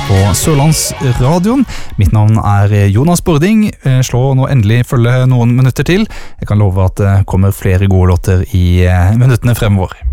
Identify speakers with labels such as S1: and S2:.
S1: på Sørlandsradioen. Mitt navn Jonas Bording. Slå nå endelig følge noen minutter til. Jeg kan love at det kommer flere gode låter i minuttene fremover.